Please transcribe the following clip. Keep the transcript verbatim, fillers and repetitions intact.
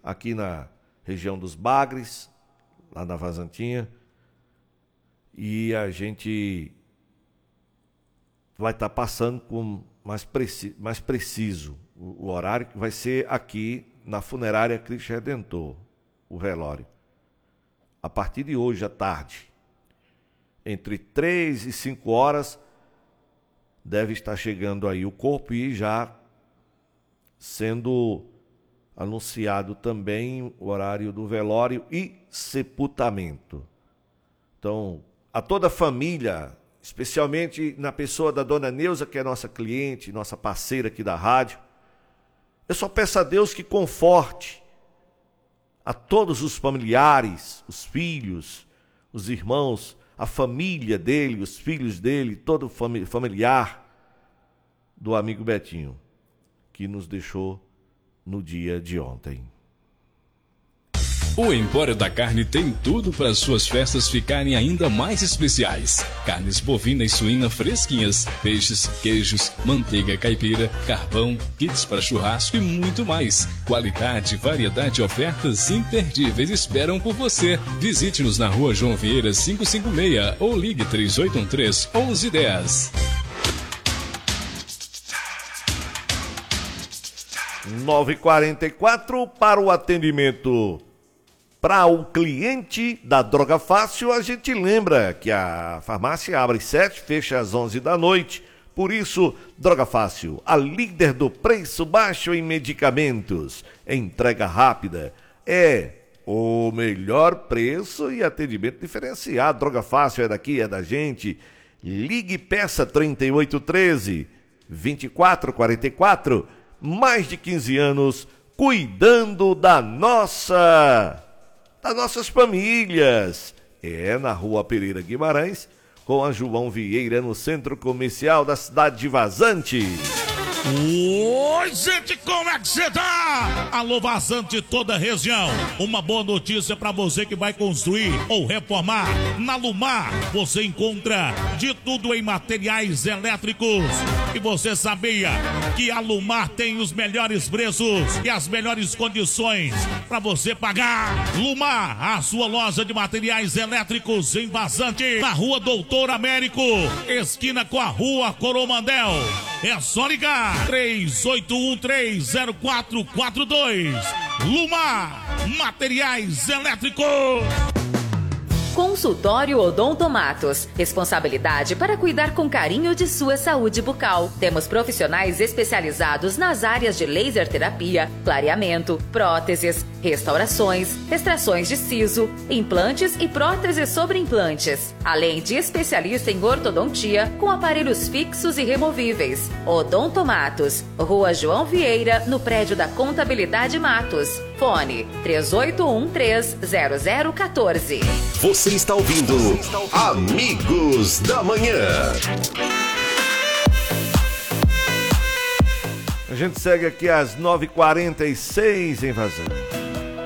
aqui na região dos Bagres, lá na Vazantinha. E a gente vai estar passando com mais, preci- mais preciso o, o horário, que vai ser aqui na Funerária Cristo Redentor, o velório. A partir de hoje à tarde, entre três e cinco horas, deve estar chegando aí o corpo e já sendo anunciado também o horário do velório e sepultamento. Então, a toda a família, especialmente na pessoa da dona Neuza, que é nossa cliente, nossa parceira aqui da rádio, eu só peço a Deus que conforte a todos os familiares, os filhos, os irmãos, a família dele, os filhos dele, todo o familiar do amigo Betinho, que nos deixou no dia de ontem. O Empório da Carne tem tudo para suas festas ficarem ainda mais especiais. Carnes bovina e suína fresquinhas, peixes, queijos, manteiga caipira, carvão, kits para churrasco e muito mais. Qualidade, variedade e ofertas imperdíveis esperam por você. Visite-nos na rua João Vieira quinhentos e cinquenta e seis ou ligue três oito um três, um um um zero. nove e quarenta e quatro para o atendimento. Para o cliente da Droga Fácil, a gente lembra que a farmácia abre às sete, fecha às onze da noite. Por isso, Droga Fácil, a líder do preço baixo em medicamentos. Entrega rápida. É o melhor preço e atendimento diferenciado. Droga Fácil é daqui, é da gente. Ligue e peça trinta e oito treze, vinte e quatro quarenta e quatro. Mais de quinze anos cuidando da nossa... das nossas famílias. É na Rua Pereira Guimarães, com a João Vieira, no centro comercial da cidade de Vazante. Oi, gente, como é que você tá? Alô, Vazante, toda a região. Uma boa notícia para você que vai construir ou reformar. Na Lumar, você encontra de tudo em materiais elétricos. E você sabia que a Lumar tem os melhores preços e as melhores condições para você pagar? Lumar, a sua loja de materiais elétricos em Vazante, na Rua Doutor Américo, esquina com a Rua Coromandel. É só ligar três oito um três zero quatro quatro dois. Lumar, materiais elétricos. Consultório Odontomatos. Responsabilidade para cuidar com carinho de sua saúde bucal. Temos profissionais especializados nas áreas de laser terapia, clareamento, próteses, restaurações, extrações de siso, implantes e próteses sobre implantes. Além de especialista em ortodontia com aparelhos fixos e removíveis. Odontomatos. Rua João Vieira, no prédio da Contabilidade Matos. Fone três oito um três zero zero um quatro. Você está ouvindo Amigos da Manhã. A gente segue aqui às nove e quarenta e seis em Vazante.